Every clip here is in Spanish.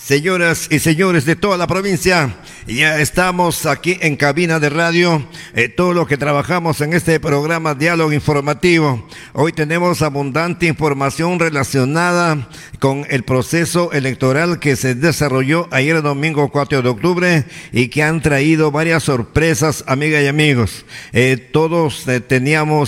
Señoras y señores de toda la provincia, ya estamos aquí en cabina de radio, todo lo que trabajamos en este programa Diálogo Informativo. Hoy tenemos abundante información relacionada con el proceso electoral que se desarrolló ayer domingo 4 de octubre y que han traído varias sorpresas, amigas y amigos. Todos teníamos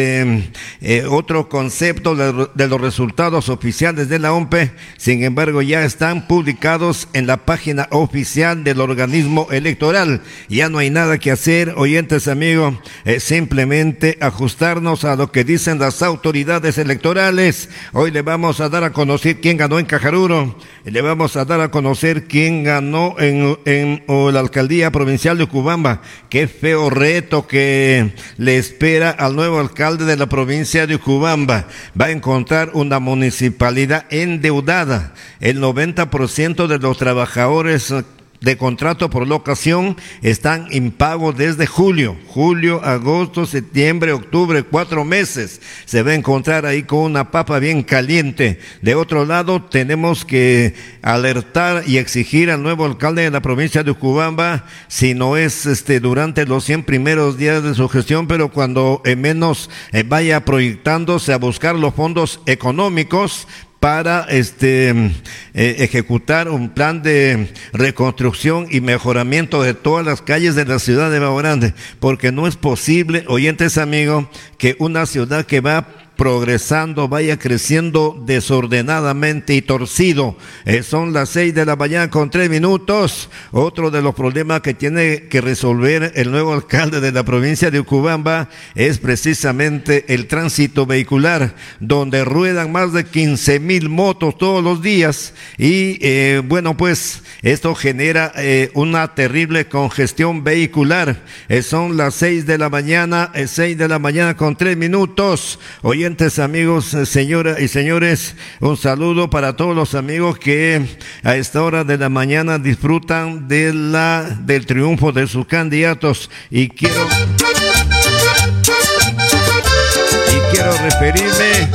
otro concepto de los resultados oficiales de la OMPE, sin embargo ya están publicados en la página oficial del organismo electoral. Ya no hay nada que hacer, oyentes amigos, simplemente ajustarnos a lo que dicen las autoridades electorales. Hoy le vamos a dar a conocer quién ganó en Cajaruro, le vamos a dar a conocer quién ganó en la alcaldía provincial de Ucubamba. Qué feo reto que le espera al nuevo alcalde de la provincia de Ucubamba. Va a encontrar una municipalidad endeudada. El 90% de los trabajadores de contrato por locación están impagos desde julio, agosto, septiembre, octubre, 4 meses. Se va a encontrar ahí con una papa bien caliente. De otro lado, tenemos que alertar y exigir al nuevo alcalde de la provincia de Ucubamba, si no es durante los 100 primeros días de su gestión, pero cuando menos vaya proyectándose a buscar los fondos económicos para ejecutar un plan de reconstrucción y mejoramiento de todas las calles de la ciudad de Bahía Grande, porque no es posible, oyentes amigos, que una ciudad que va progresando vaya creciendo desordenadamente y torcido. Son las 6 de la mañana con 3 minutos. Otro de los problemas que tiene que resolver el nuevo alcalde de la provincia de Ucubamba es precisamente el tránsito vehicular, donde ruedan más de 15,000 motos todos los días y bueno, pues esto genera una terrible congestión vehicular. Son las 6 de la mañana, 6 de la mañana con 3 minutos. Oyentes amigos, señoras y señores, un saludo para todos los amigos que a esta hora de la mañana disfrutan del triunfo de sus candidatos, y quiero referirme.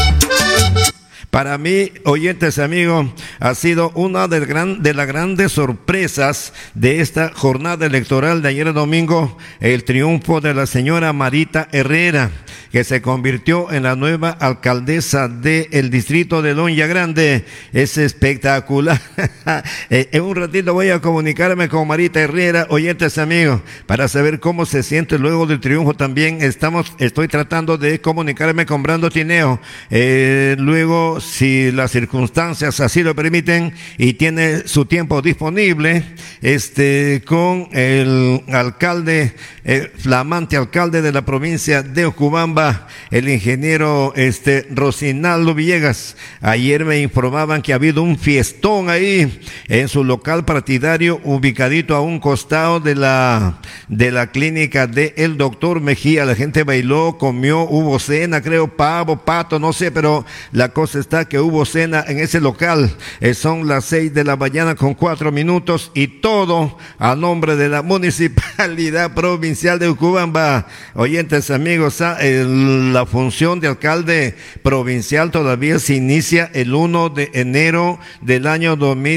Para mí, oyentes amigos, ha sido una de las grandes sorpresas de esta jornada electoral de ayer domingo, el triunfo de la señora Marita Herrera, que se convirtió en la nueva alcaldesa del distrito de Lonya Grande. Es espectacular. En un ratito voy a comunicarme con Marita Herrera, oyentes amigos, para saber cómo se siente luego del triunfo. También estoy tratando de comunicarme con Brando Tineo. Luego, si las circunstancias así lo permiten y tiene su tiempo disponible, con el alcalde, flamante alcalde de la provincia de Ucubamba, el ingeniero Rosinaldo Villegas. Ayer me informaban que ha habido un fiestón ahí en su local partidario, ubicadito a un costado de la clínica de el doctor Mejía. La gente bailó, comió, hubo cena, creo, pavo, pato, no sé, pero la cosa está que hubo cena en ese local. Son las 6 de la mañana con 4 minutos y todo a nombre de la municipalidad provincial de Ucubamba. Oyentes amigos, la función de alcalde provincial todavía se inicia el 1 de enero del año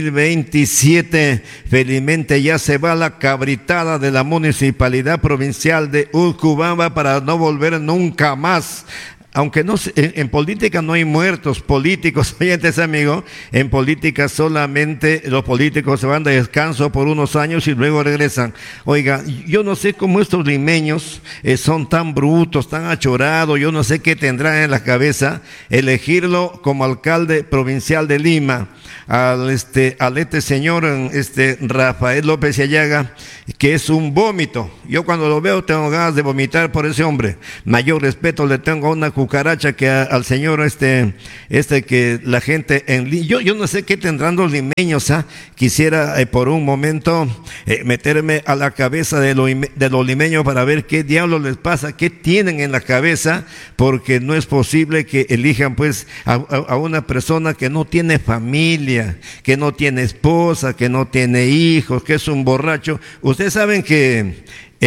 2027. Felizmente ya se va la cabritada de la municipalidad provincial de Ucubamba para no volver nunca más. Aunque no, en política no hay muertos políticos, oyentes amigos. En política solamente los políticos se van de descanso por unos años y luego regresan. Oiga, yo no sé cómo estos limeños son tan brutos, tan achorados. Yo no sé qué tendrán en la cabeza elegirlo como alcalde provincial de Lima al señor Rafael López Ayaga, que es un vómito. Yo cuando lo veo tengo ganas de vomitar por ese hombre. Mayor respeto le tengo a una cucaracha que al señor que la gente yo no sé qué tendrán los limeños. Quisiera por un momento meterme a la cabeza de los limeños para ver qué diablos les pasa, qué tienen en la cabeza, porque no es posible que elijan pues a una persona que no tiene familia, que no tiene esposa, que no tiene hijos, que es un borracho. Ustedes saben que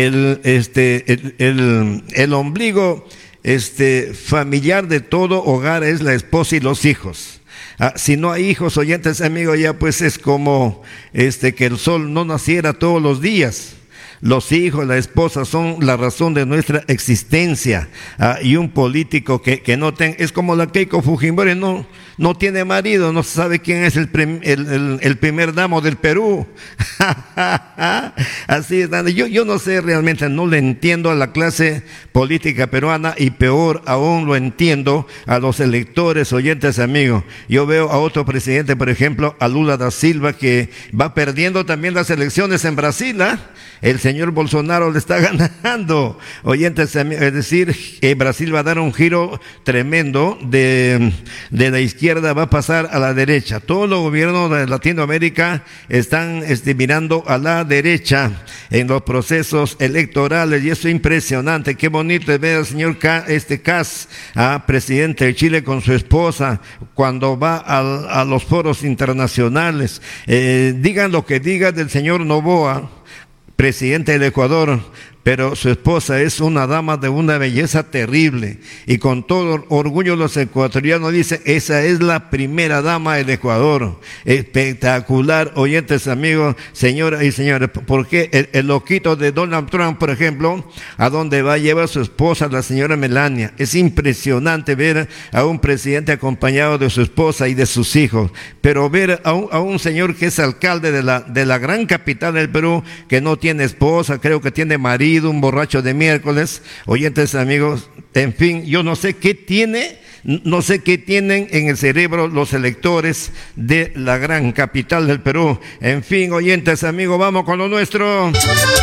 el ombligo familiar de todo hogar es la esposa y los hijos. Si no hay hijos, oyentes amigos, ya pues es como que el sol no naciera todos los días. Los hijos, la esposa son la razón de nuestra existencia. Y un político que no tenga, es como la Keiko Fujimori, no tiene marido, no sabe quién es el primer damo del Perú. Así es, yo no sé realmente, no le entiendo a la clase política peruana, y peor aún lo entiendo a los electores, oyentes amigos. Yo veo a otro presidente, por ejemplo, a Lula da Silva, que va perdiendo también las elecciones en Brasil. El señor Bolsonaro le está ganando, oyentes amigos. Es decir, Brasil va a dar un giro tremendo, de la izquierda va a pasar a la derecha. Todos los gobiernos de Latinoamérica están mirando a la derecha en los procesos electorales, y eso es impresionante. Qué bonito es ver al señor Kast, presidente de Chile, con su esposa, cuando va a los foros internacionales. Digan lo que digan del señor Noboa, presidente del Ecuador, pero su esposa es una dama de una belleza terrible, y con todo orgullo los ecuatorianos dicen: esa es la primera dama del Ecuador. Espectacular, oyentes amigos, señoras y señores. Porque el loquito de Donald Trump, por ejemplo, a donde va, lleva a su esposa, la señora Melania. Es impresionante ver a un presidente acompañado de su esposa y de sus hijos, pero ver a un señor que es alcalde de la gran capital del Perú, que no tiene esposa, creo que tiene marido, un borracho de miércoles, oyentes amigos. En fin, yo no sé qué tienen en el cerebro los electores de la gran capital del Perú. En fin, oyentes amigos, vamos con lo nuestro.